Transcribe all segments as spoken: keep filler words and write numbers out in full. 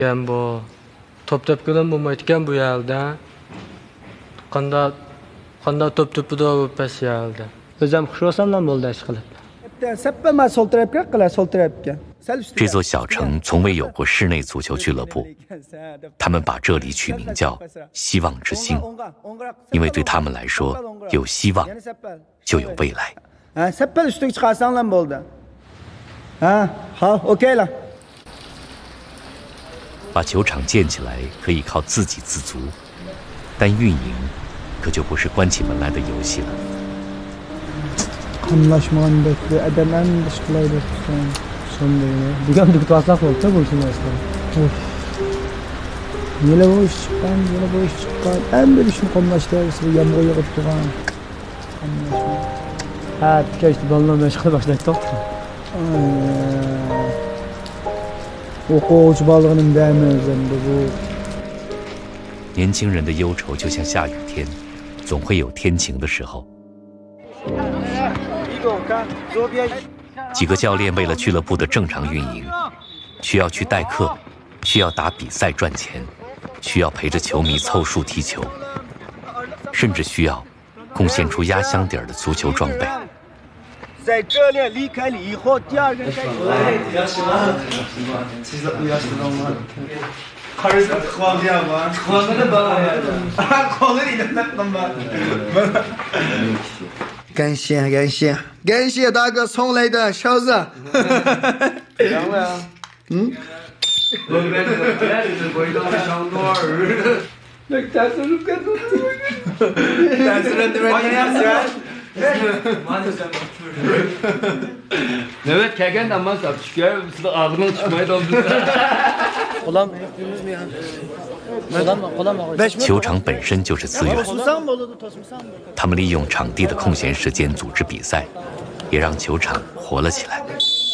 Yani bu top tepkilen bulmayken bu yerde. Kanda kanda top topu da bu pes yerde. Özüm hoş olsam oldu aşk kılıp. 这座小城从未有过室内足球俱乐部，他们把这里取名叫希望之星，因为对他们来说，有希望就有未来。把球场建起来可以靠自给自足，但运营可就不是关起门来的游戏了。 Anlaşmağındaki adam en dışkılaydı son sonunda. Bugün düktü asak oldu bu işin aslında. Yine bu iş çıkan, yine bu iş çıkan. En bir işin konlaştı. Sıvı yağmur yağıp duran. Anlaşma. Ha, bir kez balonla meşgul başladık. Okul balığının değme üzerinde bu. 年轻人的忧愁就像下雨天，总会有天晴的时候。 几个教练为了俱乐部的正常运营，需要去代课，需要打比赛赚钱，需要陪着球迷凑数踢球，甚至需要贡献出压箱底儿的足球装备。 在这里离开了以后，第二个赛季。Karısı kıvamıya var. Kıvamını bana yani. Kolunu da takma. 感谢感谢感谢大哥送来的勺子。凉了呀？嗯。 Evet, keken de ama sapışıyor. Size ağzından çıkmaya da oldu. Kolam hepimiz mi ya? Kolam kolam. 球场本身就是资源，他们利用场地的空闲时间组织比赛，也让球场活了起来。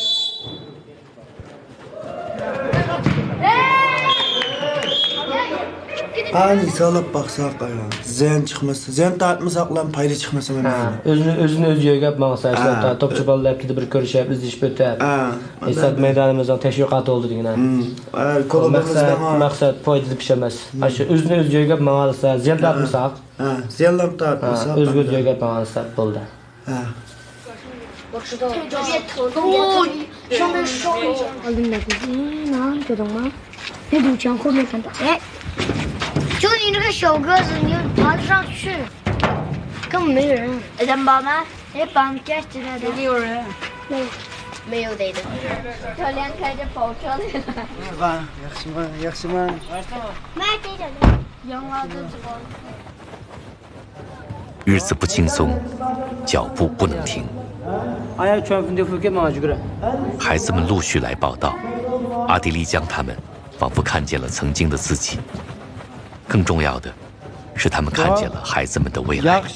Ani salab baksak ya. Ziyan çıkmasa, ziyan tartmasak lan payda çıkmasa ben. Özünü özünü öz yerga maqsa işlab, topçu bolalar ketib bir ko'rishib, izlashib o'tib. Esad maydonimizning tashviqoti oldi degan. Maqsad maqsad foyda deb ish emas. Mana shu o'zini o'z joyiga maqsa, ziyan tartmasak, ha, ziyanlar tartmasak, o'zga joyiga maqsa bo'ldi. Ha. 我知道，这别头痛，别上面烧了。我领那个鸡呢，觉得吗？那堵墙后面看到，哎，就你这个小个子，你爬得上去，根本没人。人宝吗？哎，绑架进来的。有人？没有，没有的。教练开着跑车来了。 吧，yaxshi man, yaxshi man. 买这个，养娃子知道。 日子不轻松，脚步不能停。孩子们陆续来报道，阿迪丽江他们仿佛看见了曾经的自己。更重要的是，他们看见了孩子们的未来。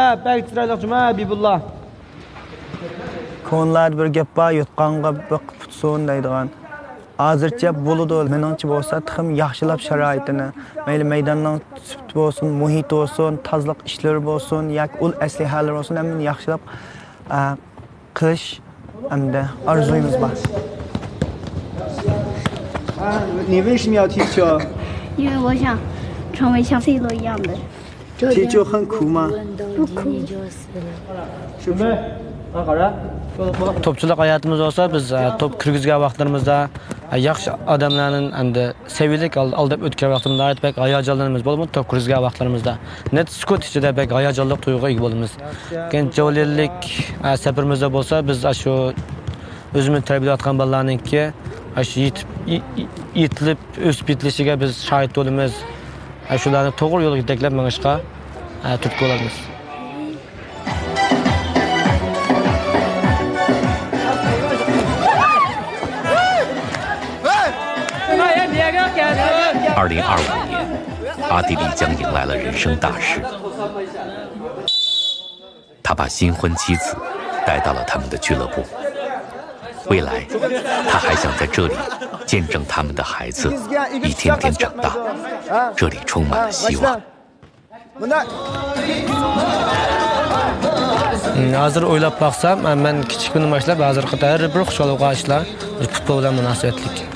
Ko'nlar bir gap bor, yutqanga biqib tutsin deydigan. Hozircha bo'ladi, meningcha bo'lsa, tixim yaxshilab sharoitini, mayli maydonning sifati bo'lsin, muhit bo'lsin, tozalik ishlari bo'lsin, yoki ul aslihalar bo'lsin, hammasini yaxshilab qilish hamda orzuyimiz bor. 你为什么要踢球？ 因为我想成为像 C 罗一样的。 踢球很苦吗？ 不苦。 是不是？ Topchilik hayotimiz olsa, biz top kirgizgan vaqtlarimizda yaxshi odamlarning endi sevilik aldab o'tgan vaqtimizda pek hayajonlarimiz bo'ladi. Top kirgizgan vaqtlarimizda net sukut ichida pek hayajonli tuyg'uga ega bo'lamiz. Keyin javohirlik safarimizda bo'lsa, biz shu o'zimiz tarbiyalayotgan bolalarningki shu yetib yetilib o'sib yetilishiga biz shohid bo'lamiz. Shularni to'g'ri yo'lga yetaklab mangishga turtki bo'lamiz. 二零二五年，阿地利将迎来了人生大事。他把新婚妻子带到了他们的俱乐部。未来，他还想在这里见证他们的孩子一天天长大。这里充满了希望。 Hozir o'ylab baqsam, men kichik kunimdan boshlab hozirgi har bir xushxabar ishlar futbol bilan munosabatlik.